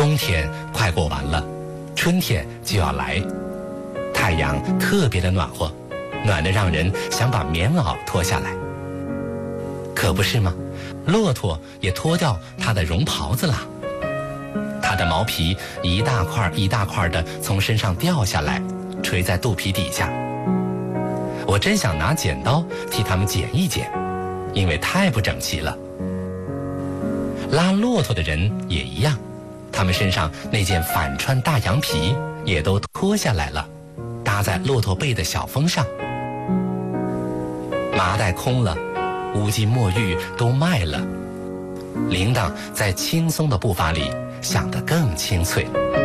冬天快过完了，春天就要来，太阳特别的暖和，暖得让人想把棉袄脱下来。可不是吗？骆驼也脱掉它的绒袍子了，它的毛皮一大块一大块的从身上掉下来，垂在肚皮底下。我真想拿剪刀替它们剪一剪，因为太不整齐了。拉骆驼的人也一样，他们身上那件反穿大羊皮也都脱下来了，搭在骆驼背的小峰上。麻袋空了，乌鸡墨玉都卖了，铃铛在轻松的步伐里响得更清脆。